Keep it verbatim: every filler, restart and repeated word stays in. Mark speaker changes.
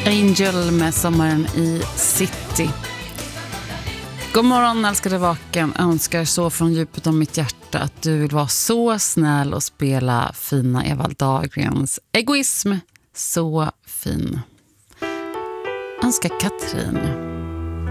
Speaker 1: Angel med Sommaren i City. God morgon älskade vaken. Önskar så från djupet av mitt hjärta att du vill vara så snäll och spela fina Eva Dahlgrens Egoism. Så fin. Önskar Katrin.